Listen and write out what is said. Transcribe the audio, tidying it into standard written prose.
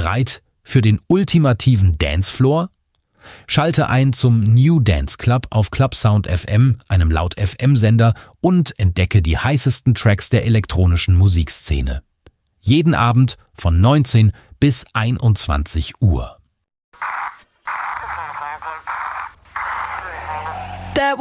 Bereit für den ultimativen Dancefloor? Schalte ein zum New Dance Club auf Clubsound FM, einem Laut-FM-Sender, und entdecke die heißesten Tracks der elektronischen Musikszene. Jeden Abend von 19 bis 21 Uhr.